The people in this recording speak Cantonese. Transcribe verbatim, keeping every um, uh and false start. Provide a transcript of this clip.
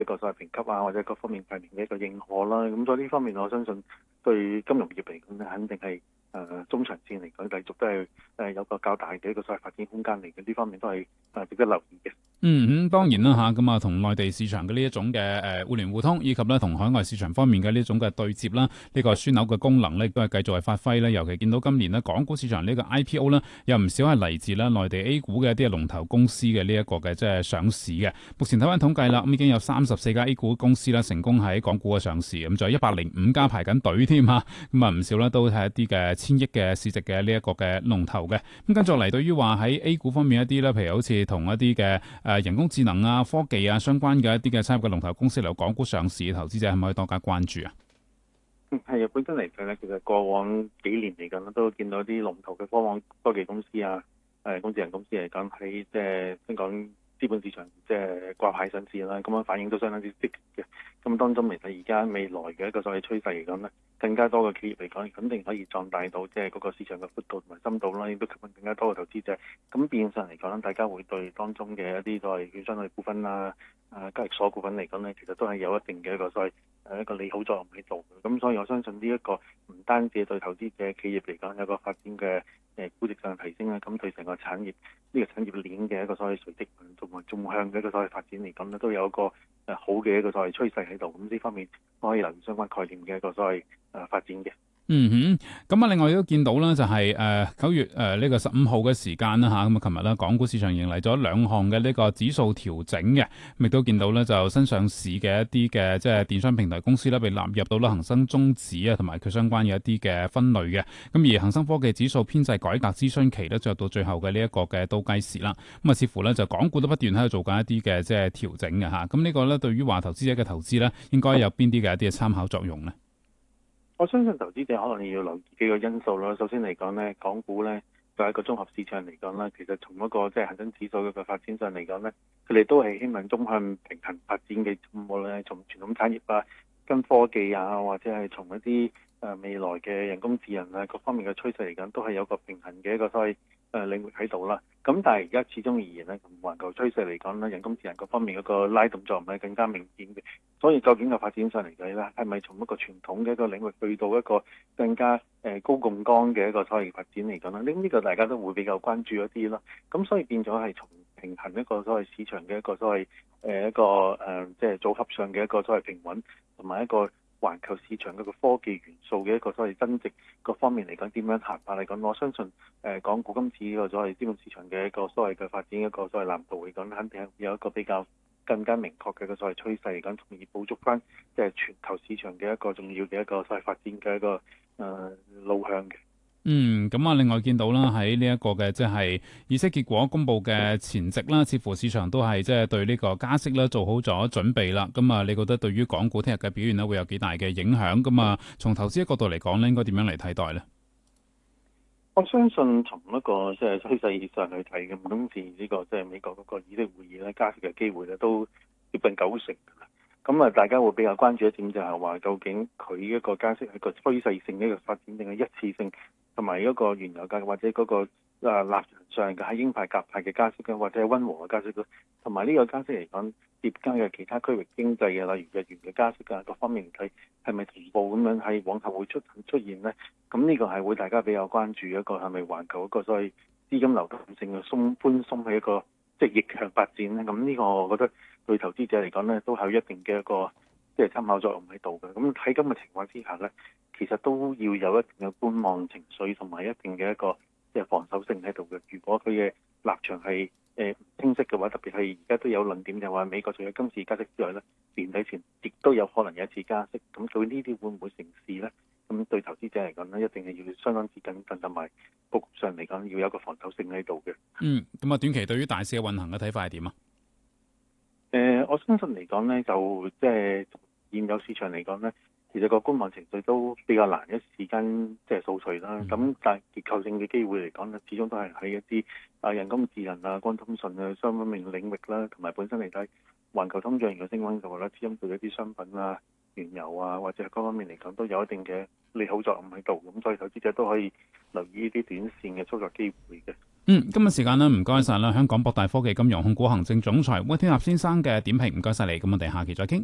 一個所謂評級啊，或者各方面排名嘅一個認可啦。咁所以呢方面，我相信對金融業嚟講咧，肯定係誒、呃、中長線嚟講，繼續都係誒有個較大嘅一個所謂發展空間嚟嘅。呢方面都係誒值得留意嘅。 嗯，咁、嗯、當然啦嚇，咁啊同內地市場嘅呢一種嘅誒、呃、互聯互通，以及咧同海外市場方面嘅呢種嘅對接啦，呢、這個樞紐嘅功能咧，亦都係繼續係發揮咧。尤其見到今年咧，港股市場呢個 I P O 咧，有唔少係嚟自咧內地 A 股嘅一啲龍頭公司嘅呢一個嘅即係上市嘅。目前睇翻統計啦，咁已經有三十四家 A 股公司啦成功喺港股嘅上市，咁就有一百零五家排緊隊添嚇，咁啊唔少咧都係一啲嘅千億嘅市值嘅呢一個嘅龍頭嘅。咁跟住嚟，對於話喺 A 股方面一啲咧，譬如好似同一啲嘅誒人工智能啊、科技啊相關嘅一啲嘅參與嘅龍頭公司嚟港股上市嘅投資者，係咪可以多加關注啊？ 嗯，係啊，本身嚟講咧，其實過往幾年嚟講都見到啲龍頭嘅科網科技公司啊、誒、呃、人工智能公司嚟講喺即係香港資本市場即係掛牌上市啦，咁樣反應都相當之積極嘅。咁當中其實而家未來嘅一個所謂趨勢嚟講咧，更加多嘅企業嚟講，肯定可以壯大到即係嗰個市場嘅闊度同埋深度啦，亦都吸引更加多嘅投資者。咁變相嚟講咧，大家會對當中嘅一啲所謂券商類股份啊、啊交易所股份嚟講咧，其實都係有一定嘅一個所謂誒一個利好作用喺度嘅。咁所以我相信呢一個唔單止對投資者企業嚟講有個發展嘅誒估值上提升啦，咁對成個產業呢個產業鏈嘅一個所謂垂直同埋縱向嘅一個所謂發展嚟講咧，都有一個誒好嘅一個所謂趨勢喺度。咁呢方面可以留意相關概念嘅一個所謂誒發展嘅。 嗯哼，咁啊，另外亦都見到啦，就係誒九月誒呢個十五號嘅時間啦嚇，咁啊，琴日咧港股市場迎嚟咗兩項嘅呢個指數調整嘅，咁亦都見到咧就新上市嘅一啲嘅即係電商平台公司咧被納入到啦恒生中指啊，同埋佢相關嘅一啲嘅分類嘅，咁而恒生科技指數編制改革諮詢期咧，進入到最後嘅呢一個嘅倒計時啦，咁啊，似乎咧就港股都不斷喺度做緊一啲嘅即係調整嘅嚇，咁呢個咧對於話投資者嘅投資咧，應該有邊啲嘅一啲嘅參考作用呢？ 我相信投資者可能要留意幾個因素啦。首先嚟講咧，港股咧作為一個綜合市場嚟講咧，其實從一個即係恒生指數嘅發展上嚟講咧，佢哋都係希望中向平衡發展嘅，無論係從傳統產業啊、跟科技啊，或者係從一啲誒、呃、未來嘅人工智能啊各方面嘅趨勢嚟講，都係有個平衡嘅一個所謂誒領域喺度啦。咁但係而家始終而言咧，從環球趨勢嚟講咧，人工智能各方面嗰個拉動作用係更加明顯嘅。所以究竟個發展上嚟計咧，係咪從一個傳統嘅一個領域去到一個更加誒高槓桿嘅一個所謂發展嚟講咧？呢、這、呢個大家都會比較關注一啲咯。咁所以變咗係從平衡一個所謂市場嘅一個所謂誒一個誒即係組合上嘅一個所謂平穩，同埋一個環球市場嗰個科技元素嘅一個所謂增值各方面嚟講點樣行法嚟講，我相信誒港股今次呢個所謂資本市場嘅一個所謂嘅發展一個所謂藍圖嚟講，肯定係有一個比較更加明確嘅一個所謂趨勢嚟講，從而捕捉翻即係全球市場嘅一個重要嘅一個所謂發展嘅一個誒、呃、路向嘅。 嗯，咁啊，另外見到啦，喺呢一個嘅即係議息結果公布嘅前夕啦，似乎市場都係即係對呢個加息咧做好咗準備啦。咁啊，你覺得對於港股聽日嘅表現咧會有幾大嘅影響？咁啊，從投資嘅角度嚟講咧，應該點樣嚟睇待咧？ 我相信從一個即係趨勢上去睇嘅，今次呢個即係美國嗰個議息會議咧，加息嘅機會咧都接近九成㗎啦。咁啊，大家會比較關注一點就係話，究竟佢一個加息係個趨勢性嘅一個發展，定係一次性，同埋一個原油價或者嗰個啊立場上嘅係鷹派鴿派嘅加息嘅，或者係溫和嘅加息嘅，同埋呢個加息嚟講疊加嘅其他區域經濟嘅，例如日元嘅加息啊，各方面嚟睇係咪同步咁樣係往後會出出現呢？咁呢個係會大家比較關注一個係咪環球一個所謂資金流動性嘅鬆寬鬆嘅一個即係逆向發展呢？咁呢個我覺得對投資者嚟講呢，都係有一定嘅一個即係參考作用喺度嘅。咁喺咁嘅情況之下呢，其實都要有一定嘅觀望情緒同埋一定嘅一個即係防守性喺度嘅。如果佢嘅立場係誒唔清晰嘅話，特別係而家都有論點就話美國除咗今次加息之外咧，年底前亦都有可能有一次加息。咁佢呢啲會唔會成事咧？咁對投資者嚟講咧，一定係要相當之謹慎，同埋佈局上嚟講要有一個防守性喺度嘅。 嗯，咁啊，短期對於大市嘅運行嘅睇法係點啊？ 誒、呃，我相信嚟講咧，就即係現有市場嚟講咧，其實個觀望情緒都比較難一時間即係掃除啦。咁、嗯、但係結構性嘅機會嚟講咧，始終都係喺一啲啊人工智能啊、光通訊啊相關面領域啦，同埋本身嚟睇環球通脹嘅升溫嘅話咧，始終對一啲商品啊、原油啊或者各方面嚟講都有一定嘅利好作用喺度。咁所以投資者都可以留意呢啲短線嘅操作機會嘅。 嗯，今日時間呢，唔該晒啦，香港博大科技金融控股行政總裁温天納先生嘅點評，唔該晒你，咁我哋下期再傾。